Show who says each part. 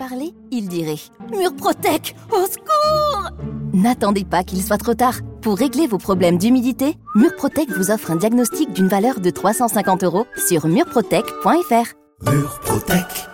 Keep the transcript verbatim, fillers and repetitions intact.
Speaker 1: parler, il dirait « Murprotec, au secours !» N'attendez pas qu'il soit trop tard. Pour régler vos problèmes d'humidité, Murprotec vous offre un diagnostic d'une valeur de trois cent cinquante euros sur murprotec point f r.
Speaker 2: Murprotec.